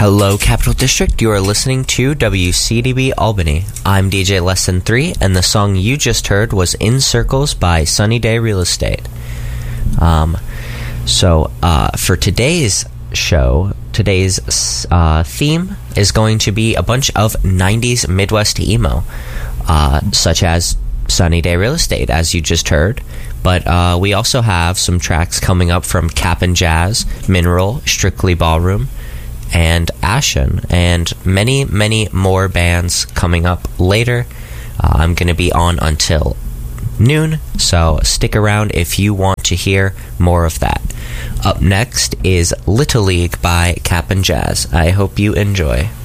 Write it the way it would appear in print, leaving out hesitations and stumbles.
Hello, Capital District. You are listening to WCDB Albany. I'm DJ Lesson 3, and the song you just heard was In Circles by Sunny Day Real Estate. For today's show, today's theme is going to be a bunch of 90s Midwest emo, such as Sunny Day Real Estate, as you just heard. But we also have some tracks coming up from Cap'n Jazz, Mineral, Strictly Ballroom, and Ashen, and many, many more bands coming up later. I'm going to be on until noon, so stick around if you want to hear more of that. Up next is Little League by Cap'n Jazz. I hope you enjoy.